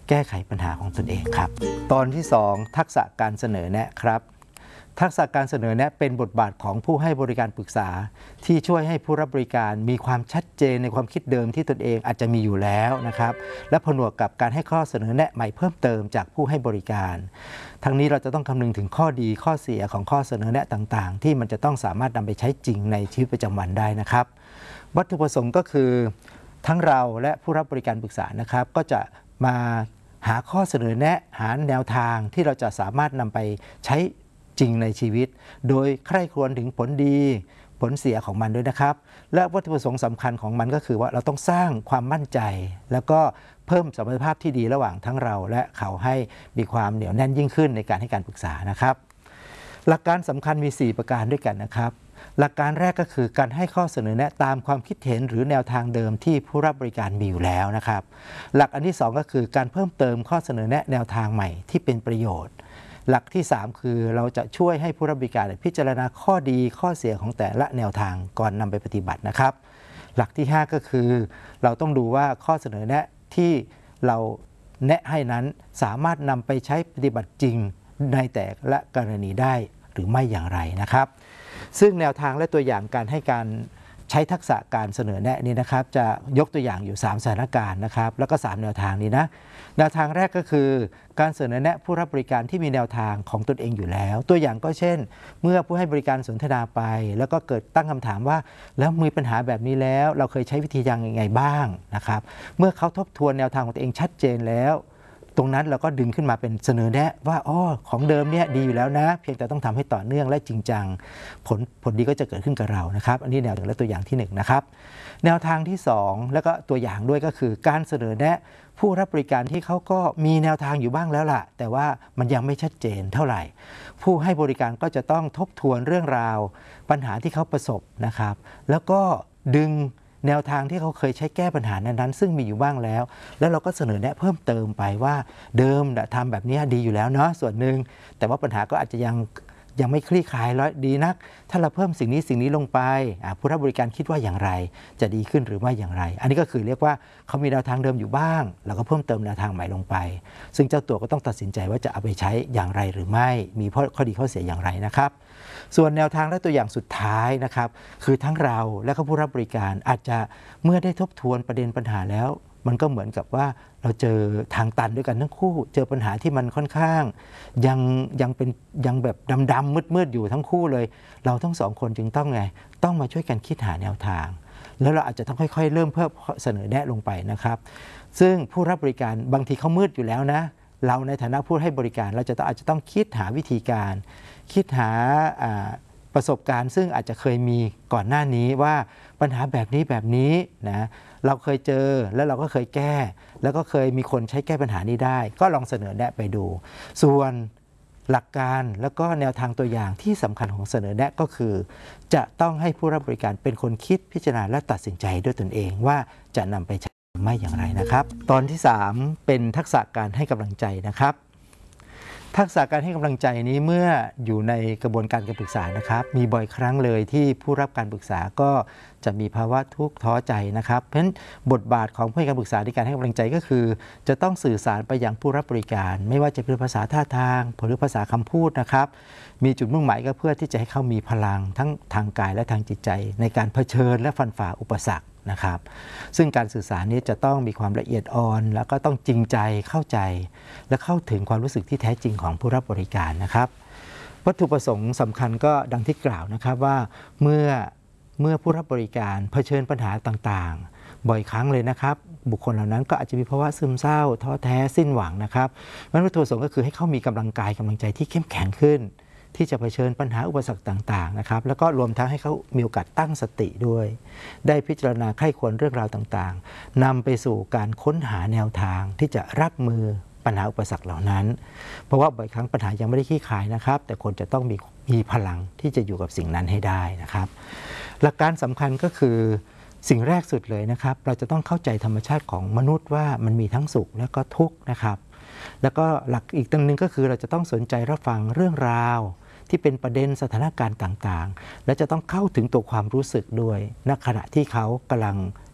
แก้ไขปัญหาของตนเองครับตอนที่2ทักษะการเสนอแนะครับทักษะการเสนอแนะเป็นบทบาทของผู้ให้บริการปรึกษาที่ช่วยให้ผู้รับบริการมีความชัดเจนในความคิดเดิมที่ตนเองอาจจะมีอยู่แล้วนะครับและผนวกกับการให้ข้อเสนอแนะใหม่เพิ่มเติมจากผู้ให้บริการทั้งนี้เราจะต้องคำนึงถึงข้อดีข้อเสียของข้อเสนอแนะต่างๆที่มันจะต้องสามารถนำไปใช้จริงในชีวิตประจำวันได้นะครับวัตถุประสงค์ก็คือทั้งเราและผู้รับบริการปรึกษานะครับก็จะมาหาข้อเสนอแนะหาแนวทางที่เราจะสามารถนำไปใช้จริงในชีวิตโดยใคร่ครวญถึงผลดีผลเสียของมันด้วยนะครับและวัตถุประสงค์สำคัญของมันก็คือว่าเราต้องสร้างความมั่นใจแล้วก็เพิ่มสมรรถภาพที่ดีระหว่างทั้งเราและเขาให้มีความเหนียวแน่นยิ่งขึ้นในการให้การปรึกษานะครับหลักการสำคัญมี4ประการด้วยกันนะครับหลักการแรกก็คือการให้ข้อเสนอแนะตามความคิดเห็นหรือแนวทางเดิมที่ผู้รับบริการมีอยู่แล้วนะครับหลักอันที่2ก็คือการเพิ่มเติมข้อเสนอแนะแนวทางใหม่ที่เป็นประโยชน์หลักที่3คือเราจะช่วยให้ผู้รับบริการพิจารณาข้อดีข้อเสียของแต่ละแนวทางก่อนนำไปปฏิบัตินะครับหลักที่5ก็คือเราต้องดูว่าข้อเสนอแนะที่เราแนะให้นั้นสามารถนำไปใช้ปฏิบัติจริงในแต่ละกรณีได้หรือไม่อย่างไรนะครับซึ่งแนวทางและตัวอย่างการให้การใช้ทักษะการเสนอแนะนี้นะครับจะยกตัวอย่างอยู่3สถานการณ์นะครับแล้วก็3แนวทางนี้นะแนวทางแรกก็คือการเสนอแนะผู้รับบริการที่มีแนวทางของตนเองอยู่แล้วตัวอย่างก็เช่นเมื่อผู้ให้บริการสนทนาไปแล้วก็เกิดตั้งคำถามว่าแล้วมีปัญหาแบบนี้แล้วเราเคยใช้วิธียังไงบ้างนะครับเมื่อเขาทบทวนแนวทางของตัวเองชัดเจนแล้วตรงนั้นเราก็ดึงขึ้นมาเป็นเสนอแนะว่าของเดิมเนี่ยดีอยู่แล้วนะเพียงแต่ต้องทำให้ต่อเนื่องและจริงจังผลดีก็จะเกิดขึ้นกับเรานะครับอันนี้แนวและตัวอย่างที่1นะครับแนวทางที่2แล้วก็ตัวอย่างด้วยก็คือการเสนอแนะผู้รับบริการที่เขาก็มีแนวทางอยู่บ้างแล้วล่ะแต่ว่ามันยังไม่ชัดเจนเท่าไหร่ผู้ให้บริการก็จะต้องทบทวนเรื่องราวปัญหาที่เขาประสบนะครับแล้วก็ดึงแนวทางที่เขาเคยใช้แก้ปัญหานั้นๆซึ่งมีอยู่บ้างแล้วเราก็เสนอแนะเพิ่มเติมไปว่าเดิมทำแบบนี้ดีอยู่แล้วเนาะส่วนหนึ่งแต่ว่าปัญหาก็อาจจะยังไม่คลี่คลายแล้วดีนักถ้าเราเพิ่มสิ่งนี้ลงไปผู้รับบริการคิดว่าอย่างไรจะดีขึ้นหรือไม่อย่างไรอันนี้ก็คือเรียกว่าเขามีแนวทางเดิมอยู่บ้างเราก็เพิ่มเติมแนวทางใหม่ลงไปซึ่งเจ้าตัวก็ต้องตัดสินใจว่าจะเอาไปใช้อย่างไรหรือไม่มีข้อดีข้อเสียอย่างไรนะครับส่วนแนวทางและตัวอย่างสุดท้ายนะครับคือทั้งเราและก็ผู้รับบริการอาจจะเมื่อได้ทบทวนประเด็นปัญหาแล้วมันก็เหมือนกับว่าเราเจอทางตันด้วยกันทั้งคู่เจอปัญหาที่มันค่อนข้างยังแบบดำมืดอยู่ทั้งคู่เลยเราทั้งสองคนจึงต้องมาช่วยกันคิดหาแนวทางแล้วเราอาจจะต้องค่อยๆเริ่มเพิ่มเสนอแนะลงไปนะครับซึ่งผู้รับบริการบางทีเขามืดอยู่แล้วนะเราในฐานะผู้ให้บริการเราอาจจะต้องคิดหาวิธีการคิดหาประสบการณ์ซึ่งอาจจะเคยมีก่อนหน้านี้ว่าปัญหาแบบนี้นะเราเคยเจอแล้วเราก็เคยแก้แล้วก็เคยมีคนใช้แก้ปัญหานี้ได้ก็ลองเสนอแนะไปดูส่วนหลักการแล้วก็แนวทางตัวอย่างที่สำคัญของเสนอแนะก็คือจะต้องให้ผู้รับบริการเป็นคนคิดพิจารณาและตัดสินใจด้วยตนเองว่าจะนำไปใช้ไม่อย่างไรนะครับตอนที่3เป็นทักษะการให้กำลังใจนะครับทักษะการให้กำลังใจนี้เมื่ออยู่ในกระบวนการการปรึกษานะครับมีบ่อยครั้งเลยที่ผู้รับการปรึกษาก็จะมีภาวะทุกข์ท้อใจนะครับเพราะฉะนั้นบทบาทของผู้ให้การปรึกษาในการให้กำลังใจก็คือจะต้องสื่อสารไปยังผู้รับบริการไม่ว่าจะเป็นภาษาท่าทางหรือภาษาคำพูดนะครับมีจุดมุ่งหมายก็เพื่อที่จะให้เขามีพลังทั้งทางกายและทางจิตใจในการเผชิญและฟันฝ่าอุปสรรคนะครับซึ่งการสื่อสารนี้จะต้องมีความละเอียดอ่อนแล้วก็ต้องจริงใจเข้าใจและเข้าถึงความรู้สึกที่แท้จริงของผู้รับบริการนะครับวัตถุประสงค์สำคัญก็ดังที่กล่าวนะครับว่าเมื่อผู้รับบริการเผชิญปัญหาต่างๆบ่อยครั้งเลยนะครับบุคคลเหล่านั้นก็อาจจะมีภาวะซึมเศร้าท้อแท้สิ้นหวังนะครับวัตถุประสงค์ก็คือให้เขามีกำลังกายกำลังใจที่เข้มแข็งขึ้นที่จะเผชิญปัญหาอุปสรรคต่างๆนะครับแล้วก็รวมทั้งให้เขามีโอกาสตั้งสติด้วยได้พิจารณาใคร่ครวญเรื่องราวต่างๆนำไปสู่การค้นหาแนวทางที่จะรับมือปัญหาอุปสรรคเหล่านั้นเพราะว่าบ่อยครั้งปัญหายังไม่ได้คลี่คลายนะครับแต่คนจะต้องมีพลังที่จะอยู่กับสิ่งนั้นให้ได้นะครับหลักการสำคัญก็คือสิ่งแรกสุดเลยนะครับเราจะต้องเข้าใจธรรมชาติของมนุษย์ว่ามันมีทั้งสุขและก็ทุกข์นะครับแล้วก็หลักอีกตัวนึงก็คือเราจะต้องสนใจรับฟังเรื่องราวที่เป็นประเด็นสถานการณ์ต่างๆและจะต้องเข้าถึงตัวความรู้สึกด้วยณขณะที่เขากำลัง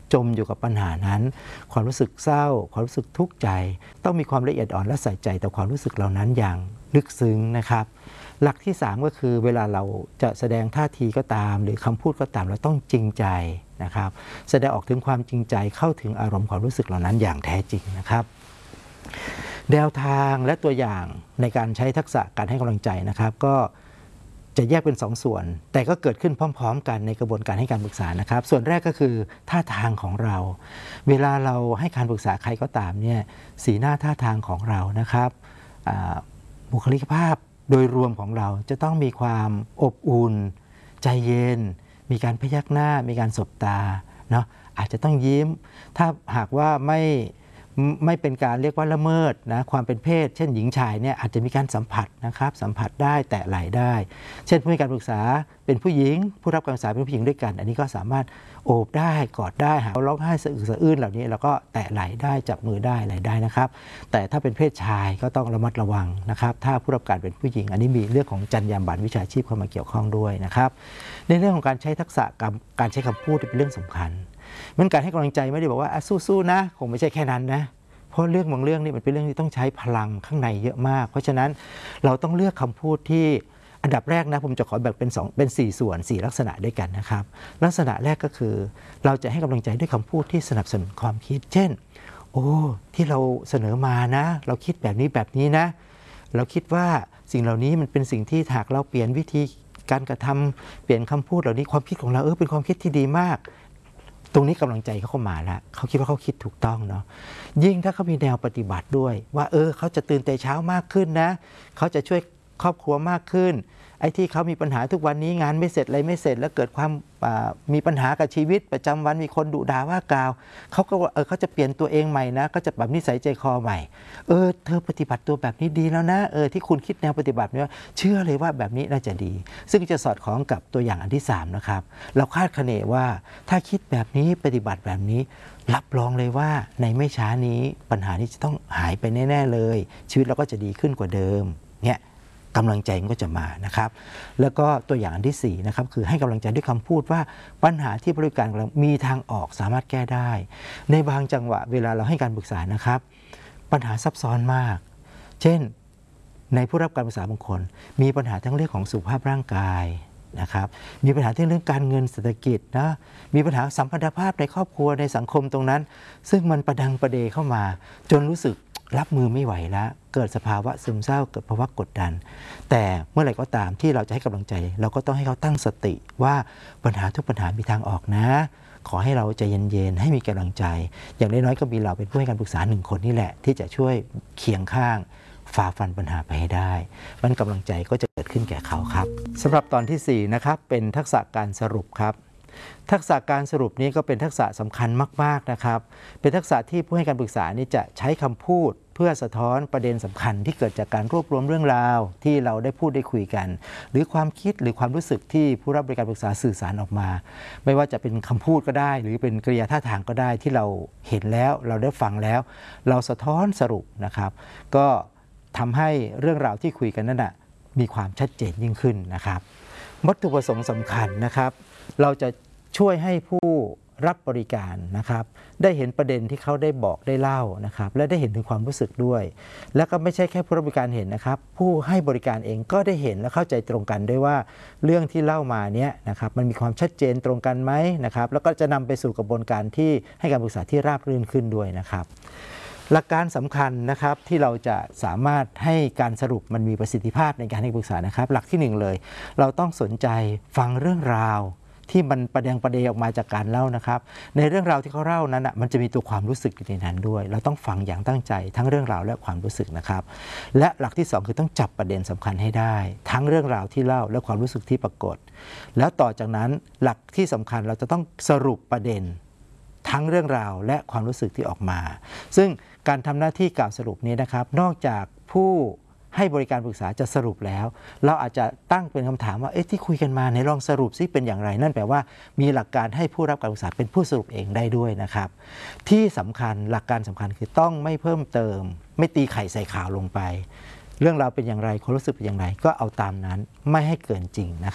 จมอยู่กับปัญหานั้นความรู้สึกเศร้าความรู้สึกทุกข์ใจต้องมีความละเอียดอ่อนและใส่ใจต่อความรู้สึกเหล่านั้นอย่างลึกซึ้งนะครับหลักที่3ก็คือเวลาเราจะแสดงท่าทีก็ตามหรือคำพูดก็ตามเราต้องจริงใจนะครับแสดงออกถึงความจริงใจเข้าถึงอารมณ์ความรู้สึกเหล่านั้นอย่างแท้จริงนะครับแนวทางและตัวอย่างในการใช้ทักษะการให้กำลังใจนะครับก็จะแยกเป็น2 ส่วนแต่ก็เกิดขึ้นพร้อมๆกันในกระบวนการให้การปรึกษานะครับส่วนแรกก็คือท่าทางของเราเวลาเราให้การปรึกษาใครก็ตามเนี่ยสีหน้าท่าทางของเรานะครับบุคลิกภาพโดยรวมของเราจะต้องมีความอบอุ่นใจเย็นมีการพยักหน้ามีการสบตาเนาะอาจจะต้องยิ้มถ้าหากว่าไม่เป็นการเรียกว่าละเมิดนะความเป็นเพศเช่นหญิงชายเนี่ยอาจจะมีการสัมผัสนะครับสัมผัสได้แตะไหล่ได้เช่นผู้ให้การปรึกษาเป็นผู้หญิงผู้รับการปรึกษาเป็นผู้หญิงด้วยกันอันนี้ก็สามารถโอบได้กอดได้หากร้องไห้สะอึกสะอื้นเหล่านี้เราก็แตะไหล่ได้จับมือได้อะไรได้นะครับแต่ถ้าเป็นเพศชายก็ต้องระมัดระวังนะครับถ้าผู้รับการเป็นผู้หญิงอันนี้มีเรื่องของจรรยาบรรณวิชาชีพเข้ามาเกี่ยวข้องด้วยนะครับในเรื่องของการใช้ทักษะการใช้คำพูดเป็นเรื่องสำคัญเหมือนการให้กำลังใจไม่ได้บอกว่าสู้ๆนะคงไม่ใช่แค่นั้นนะเพราะเรื่องบางเรื่องนี่มันเป็นเรื่องที่ต้องใช้พลังข้างในเยอะมากเพราะฉะนั้นเราต้องเลือกคำพูดที่อันดับแรกนะผมจะขอแบ่งเป็น4 ส่วน4 ลักษณะด้วยกันนะครับลักษณะแรกก็คือเราจะให้กำลังใจด้วยคำพูดที่สนับสนุนความคิดเช่นโอ้ที่เราเสนอมานะเราคิดแบบนี้นะเราคิดว่าสิ่งเหล่านี้มันเป็นสิ่งที่หากเราเปลี่ยนวิธีการกระทำเปลี่ยนคำพูดเหล่านี้ความคิดของเราเป็นความคิดที่ดีมากตรงนี้กำลังใจเขาเข้ามาแล้วเขาคิดว่าเขาคิดถูกต้องเนาะยิ่งถ้าเขามีแนวปฏิบัติด้วยว่าเขาจะตื่นแต่เช้ามากขึ้นนะเขาจะช่วยครอบครัวมากขึ้นไอ้ที่เขามีปัญหาทุกวันนี้งานไม่เสร็จอะไรไม่เสร็จแล้วเกิดความมีปัญหากับชีวิตประจำวันมีคนดุด่าว่ากล่าวเขาก็เขาจะเปลี่ยนตัวเองใหม่นะก็จะแบบนิสัยใจคอใหม่เธอปฏิบัติตัวแบบนี้ดีแล้วนะที่คุณคิดแนวปฏิบัติเนี่ยเชื่อเลยว่าแบบนี้น่าจะดีซึ่งจะสอดคล้องกับตัวอย่างอันที่3นะครับเราคาดคะเนว่าถ้าคิดแบบนี้ปฏิบัติแบบนี้รับรองเลยว่าในไม่ช้านี้ปัญหานี้จะต้องหายไปแน่ๆเลยชีวิตเราก็จะดีขึ้นกว่าเดิมเนี่ยกำลังใจก็จะมานะครับแล้วก็ตัวอย่างอันที่4นะครับคือให้กำลังใจด้วยคำพูดว่าปัญหาที่บริการเรามีทางออกสามารถแก้ได้ในบางจังหวะเวลาเราให้การปรึกษานะครับปัญหาซับซ้อนมากเช่นในผู้รับการปรึกษาบางคนมีปัญหาทั้งเรื่องของสุขภาพร่างกายนะครับมีปัญหาเรื่องการเงินเศรษฐกิจนะมีปัญหาสัมพันธภาพในครอบครัวในสังคมตรงนั้นซึ่งมันประดังประเดเข้ามาจนรู้สึกรับมือไม่ไหวแล้วเกิดสภาวะซึมเศร้าเกิดภาวะกดดันแต่เมื่อไหร่ก็ตามที่เราจะให้กำลังใจเราก็ต้องให้เขาตั้งสติว่าปัญหาทุกปัญหามีทางออกนะขอให้เราใจเย็นๆให้มีกำลังใจอย่างน้อยๆก็มีเราเป็นผู้ให้การปรึกษา1 คนนี่แหละที่จะช่วยเคียงข้างฝ่าฟันปัญหาไปให้ได้มันกำลังใจก็จะเกิดขึ้นแก่เขาครับสำหรับตอนที่4นะครับเป็นทักษะการสรุปครับทักษะการสรุปนี้ก็เป็นทักษะสำคัญมากๆนะครับเป็นทักษะที่ผู้ให้การปรึกษานี้จะใช้คำพูดเพื่อสะท้อนประเด็นสำคัญที่เกิดจากการรวบรวมเรื่องราวที่เราได้พูดได้คุยกันหรือความคิดหรือความรู้สึกที่ผู้รับบริการปรึกษาสื่อสารออกมาไม่ว่าจะเป็นคำพูดก็ได้หรือเป็นกริยาท่าทางก็ได้ที่เราเห็นแล้วเราได้ฟังแล้วเราสะท้อนสรุปนะครับก็ทำให้เรื่องราวที่คุยกันนั้นนะมีความชัดเจนยิ่งขึ้นนะครับวัตถุประสงค์สำคัญนะครับเราจะช่วยให้ผู้รับบริการนะครับได้เห็นประเด็นที่เขาได้บอกได้เล่านะครับและได้เห็นถึงความรู้สึกด้วยแล้วก็ไม่ใช่แค่ผู้รับบริการเห็นนะครับผู้ให้บริการเองก็ได้เห็นและเข้าใจตรงกันด้วยว่าเรื่องที่เล่ามาเนี้ยนะครับมันมีความชัดเจนตรงกันไหมนะครับแล้วก็จะนำไปสู่กระบวนการที่ให้การปรึกษาที่ราบรื่นขึ้นด้วยนะครับหลักการสำคัญนะครับที่เราจะสามารถให้การสรุปมันมีประสิทธิภาพในการให้ปรึกษานะครับหลักที่1เลยเราต้องสนใจฟังเรื่องราวที่มันประเดออกมาจากการเล่านะครับในเรื่องราวที่เขาเล่านั้นมันจะมีตัวความรู้สึกอยู่ในนั้นด้วยเราต้องฟังอย่างตั้งใจทั้งเรื่องราวและความรู้สึกนะครับและหลักที่2คือต้องจับประเด็นสำคัญให้ได้ทั้งเรื่องราวที่เล่าและความรู้สึกที่ปรากฏแล้วต่อจากนั้นหลักที่สำคัญเราจะต้องสรุปประเด็นทั้งเรื่องราวและความรู้สึกที่ออกมาซึ่งการทำหน้าที่กล่าวสรุปนี้นะครับนอกจากผู้ให้บริการปรึกษาจะสรุปแล้วเราอาจจะตั้งเป็นคำถามว่าที่คุยกันมาในลองสรุปซิเป็นอย่างไรนั่นแปลว่ามีหลักการให้ผู้รับการปรึกษาเป็นผู้สรุปเองได้ด้วยนะครับที่สำคัญหลักการสำคัญคือต้องไม่เพิ่มเติมไม่ตีไข่ใส่ขาวลงไปเรื่องราวเป็นอย่างไรความรู้สึกเป็นอย่างไรก็เอาตามนั้นไม่ให้เกินจริงนะครับ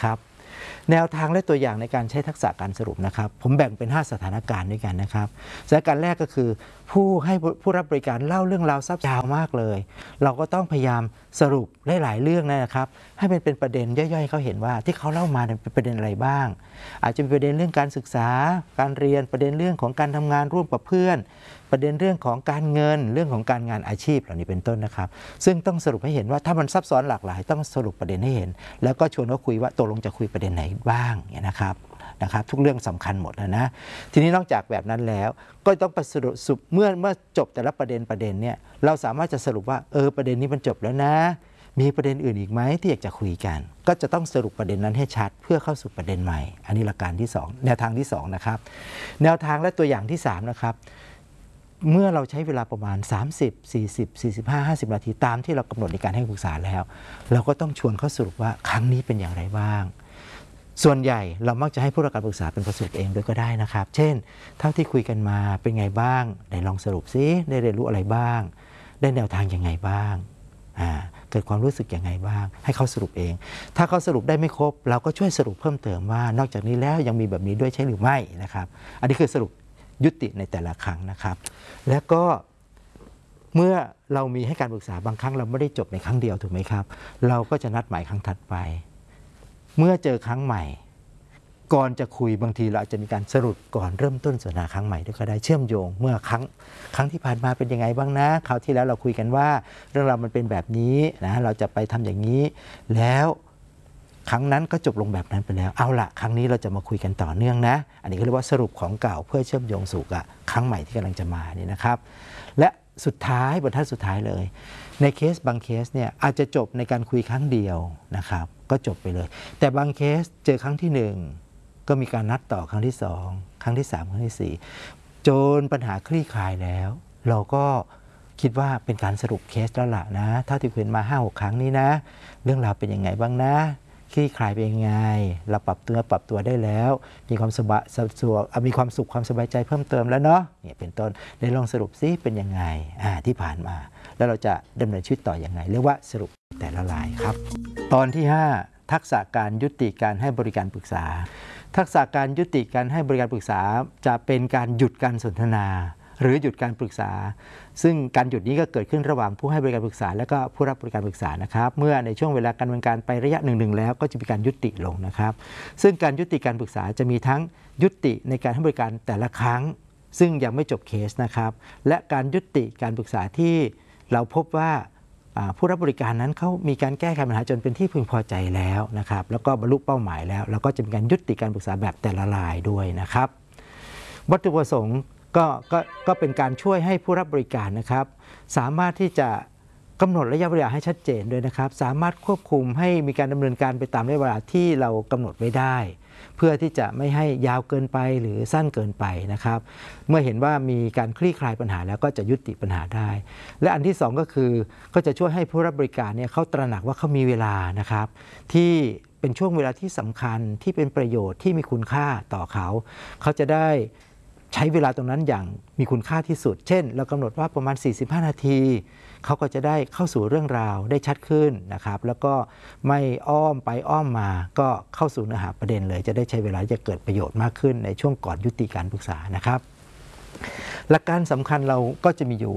แนวทางและตัวอย่างในการใช้ทักษะการสรุปนะครับผมแบ่งเป็น5สถานการณ์ด้วยกันนะครับสถานการณ์แรกก็คือผู้รับบริการเล่าเรื่องราวซับซ้อนมากเลยเราก็ต้องพยายามสรุปหลายๆเรื่องนะครับให้มันเป็นประเด็นย่อยๆเขาเห็นว่าที่เขาเล่ามาเป็นประเด็นอะไรบ้างอาจจะเป็นประเด็นเรื่องการศึกษาการเรียนประเด็นเรื่องของการทำงานร่วมกับเพื่อนประเด็นเรื่องของการเงินเรื่องของการงานอาชีพเหล่านี้เป็นต้นนะครับซึ่งต้องสรุปให้เห็นว่าถ้ามันซับซ้อนหลากหลายต้องสรุปประเด็นให้เห็นแล้วก็ชวนเขาคุยว่าตกลงจะคุยประเด็นไหนบ้างเนี่ยนะครับทุกเรื่องสำคัญหมดนะทีนี้นอกจากแบบนั้นแล้วก็ต้องสรุปเมื่อจบแต่ละประเด็นเนี่ยเราสามารถจะสรุปว่าประเด็นนี้มันจบแล้วนะมีประเด็นอื่นอีกไหมที่อยากจะคุยกันก็จะต้องสรุปประเด็นนั้นให้ชัดเพื่อเข้าสู่ประเด็นใหม่อันนี้หลักการที่2แนวทางที่2นะครับแนวทางและตัวอย่างที่3นะครับเมื่อเราใช้เวลาประมาณ30 40 45 50นาทีตามที่เรากำหนดในการให้ปรึกษาแล้วเราก็ต้องชวนเขาสรุปว่าครั้งนี้เป็นอย่างไรบ้างส่วนใหญ่เรามักจะให้ผู้รับการปรึกษาเป็นคนสรุปเองด้วยก็ได้นะครับเช่นเท่าที่คุยกันมาเป็นไงบ้างไหนลองสรุปซิได้เรียนรู้อะไรบ้างได้แนวทางยังไงบ้างเกิดความรู้สึกยังไงบ้างให้เขาสรุปเองถ้าเขาสรุปได้ไม่ครบเราก็ช่วยสรุปเพิ่มเติมว่านอกจากนี้แล้วยังมีแบบนี้ด้วยใช่หรือไม่นะครับอันนี้คือสรุปยุติในแต่ละครั้งนะครับแล้วก็เมื่อเรามีให้การปรึกษาบางครั้งเราไม่ได้จบในครั้งเดียวถูกไหมครับเราก็จะนัดหมายครั้งถัดไปเมื่อเจอครั้งใหม่ก่อนจะคุยบางทีเราอาจจะมีการสรุปก่อนเริ่มต้นสนทนาครั้งใหม่ด้วยก็ได้เชื่อมโยงเมื่อครั้งที่ผ่านมาเป็นยังไงบ้างนะคราวที่แล้วเราคุยกันว่าเรื่องราวมันเป็นแบบนี้นะเราจะไปทำอย่างนี้แล้วครั้งนั้นก็จบลงแบบนั้นไปแล้วเอาละครั้งนี้เราจะมาคุยกันต่อเนื่องนะอันนี้ก็เรียกว่าสรุปของเก่าเพื่อเชื่อมโยงสู่กับครั้งใหม่ที่กำลังจะมานี่นะครับและสุดท้ายบรรทัดสุดท้ายเลยในเคสบางเคสเนี่ยอาจจะจบในการคุยครั้งเดียวนะครับก็จบไปเลยแต่บางเคสเจอครั้งที่1ก็มีการนัดต่อครั้งที่2ครั้งที่3ครั้งที่4จนปัญหาคลี่คลายแล้วเราก็คิดว่าเป็นการสรุปเคสแล้วล่ะนะถ้าที่คุยมา 5-6 ครั้งนี้นะเรื่องราวเป็นยังไงบ้างนะคลี่คลายเป็นยังไงเราปรับตัวได้แล้วมีความมีความสุขความสบายใจเพิ่มเติมแล้วเนาะเนี่ยเป็นต้นได้ลองสรุปซิเป็นยังไงที่ผ่านมาแล้วเราจะดำเนินชีวิตต่อยังไงเรียกว่าสรุปแต่ละรายครับตอนที่5ทักษะการยุติการให้บริการปรึกษาทักษะการยุติการให้บริการปรึกษาจะเป็นการหยุดการสนทนาหรือหยุดการปรึกษาซึ่งการหยุดนี้ก็เกิดขึ้นระหว่างผู้ให้บริการปรึกษาและก็ผู้รับบริการปรึกษานะครับเมื่อในช่วงเวลาการดำเนินการไประยะหนึ่งแล้วก็จะมีการยุติลงนะครับซึ่งการยุติการปรึกษาจะมีทั้งยุติในการให้บริการแต่ละครั้งซึ่งยังไม่จบเคสนะครับและการยุติการปรึกษาที่เราพบว่าผู้รับบริการนั้นเขามีการแก้ไขปัญหาจนเป็นที่พึงพอใจแล้วนะครับแล้วก็บรรลุเป้าหมายแล้วเราก็จะมีการยุติการปรึกษาแบบแต่ละรายด้วยนะครับวัตถุประสงค์ก็เป็นการช่วยให้ผู้รับบริการนะครับสามารถที่จะกำหนดระยะเวลาให้ชัดเจนด้วยนะครับสามารถควบคุมให้มีการดำเนินการไปตามระยะเวลาที่เรากำหนดไว้ได้เพื่อที่จะไม่ให้ยาวเกินไปหรือสั้นเกินไปนะครับเมื่อเห็นว่ามีการคลี่คลายปัญหาแล้วก็จะยุติปัญหาได้และอันที่2ก็จะช่วยให้ผู้รับบริการเนี่ยเขาตระหนักว่าเขามีเวลานะครับที่เป็นช่วงเวลาที่สำคัญที่เป็นประโยชน์ที่มีคุณค่าต่อเขาจะได้ใช้เวลาตรงนั้นอย่างมีคุณค่าที่สุดเช่นเรากำหนดว่าประมาณ45นาทีเขาก็จะได้เข้าสู่เรื่องราวได้ชัดขึ้นนะครับแล้วก็ไม่อ้อมไปอ้อมมาก็เข้าสู่เนื้อหาประเด็นเลยจะได้ใช้เวลาจะเกิดประโยชน์มากขึ้นในช่วงก่อนยุติการปรึกษานะครับหลักการสำคัญเราก็จะมีอยู่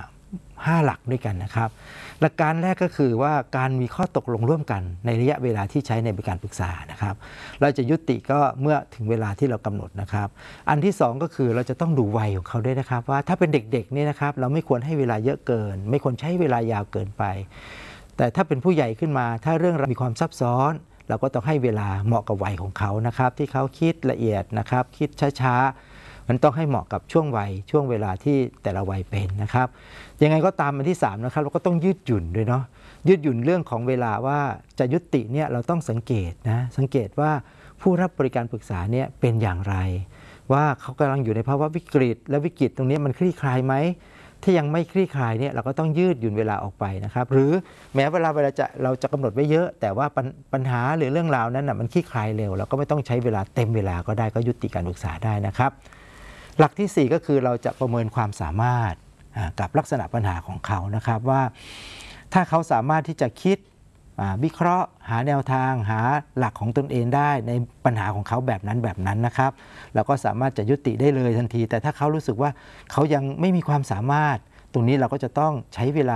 5หลักด้วยกันนะครับหลักการแรกก็คือว่าการมีข้อตกลงร่วมกันในระยะเวลาที่ใช้ในบริการปรึกษานะครับเราจะยุติก็เมื่อถึงเวลาที่เรากำหนดนะครับอันที่2ก็คือเราจะต้องดูวัยของเขาด้วยนะครับว่าถ้าเป็นเด็กๆเนี่ยนะครับเราไม่ควรให้เวลาเยอะเกินไม่ควรใช้เวลายาวเกินไปแต่ถ้าเป็นผู้ใหญ่ขึ้นมาถ้าเรื่องราวมีความซับซ้อนเราก็ต้องให้เวลาเหมาะกับวัยของเขานะครับที่เขาคิดละเอียดนะครับคิดช้าๆมันต้องให้เหมาะกับช่วงวัยช่วงเวลาที่แต่ละวัยเป็นนะครับยังไงก็ตามอันที่3นะครับเราก็ต้องยืดหยุ่นด้วยเนาะยืดหยุ่นเรื่องของเวลาว่าจะยุติเนี่ยเราต้องสังเกตว่าผู้รับบริการปรึกษาเนี่ยเป็นอย่างไรว่าเขากำลังอยู่ในภาวะวิกฤตและวิกฤตตรงนี้มันคลี่คลายไหมถ้ายังไม่คลี่คลายเนี่ยเราก็ต้องยืดหยุ่นเวลาออกไปนะครับหรือแม้เวลาเราจะกำหนดไว้เยอะแต่ว่าปัญหาหรือเรื่องราวนั้นนะมันคลี่คลายเร็วเราก็ไม่ต้องใช้เวลาเต็มเวลาก็ได้ก็ยุติการปรึกษาได้นะครับหลักที่4ก็คือเราจะประเมินความสามารถกับลักษณะปัญหาของเขานะครับว่าถ้าเขาสามารถที่จะคิดวิเคราะห์หาแนวทางหาหลักของตนเองได้ในปัญหาของเขาแบบนั้นนะครับเราก็สามารถจะยุติได้เลยทันทีแต่ถ้าเขารู้สึกว่าเขายังไม่มีความสามารถตรงนี้เราก็จะต้องใช้เวลา